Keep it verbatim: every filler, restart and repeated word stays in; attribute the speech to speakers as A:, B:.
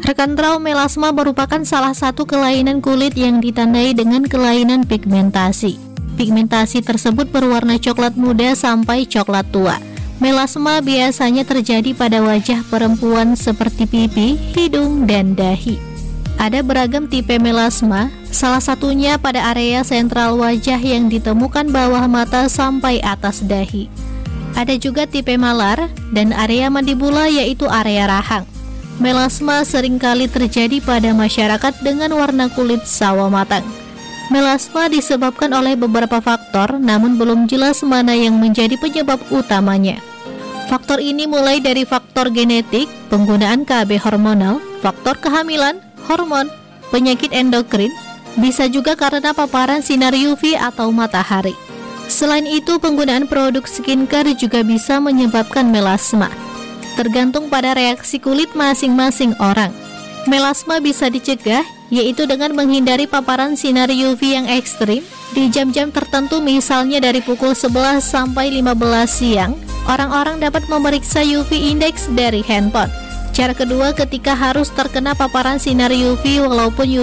A: Rekan Trau, melasma merupakan salah satu kelainan kulit yang ditandai dengan kelainan pigmentasi. Pigmentasi tersebut berwarna coklat muda sampai coklat tua. Melasma biasanya terjadi pada wajah perempuan seperti pipi, hidung, dan dahi. Ada beragam tipe melasma, salah satunya pada area sentral wajah yang ditemukan bawah mata sampai atas dahi. Ada juga tipe malar dan area mandibula, yaitu area rahang. Melasma seringkali terjadi pada masyarakat dengan warna kulit sawo matang. Melasma disebabkan oleh beberapa faktor, namun belum jelas mana yang menjadi penyebab utamanya. Faktor ini mulai dari faktor genetik, penggunaan K B hormonal, faktor kehamilan, hormon, penyakit endokrin, bisa juga karena paparan sinar U V atau matahari. Selain itu, penggunaan produk skincare juga bisa menyebabkan melasma. Tergantung pada reaksi kulit masing-masing orang. Melasma bisa dicegah, yaitu dengan menghindari paparan sinar U V yang ekstrim di jam-jam tertentu, misalnya dari pukul sebelas sampai lima belas siang. Orang-orang dapat memeriksa U V index dari handphone. Cara kedua, ketika harus terkena paparan sinar U V walaupun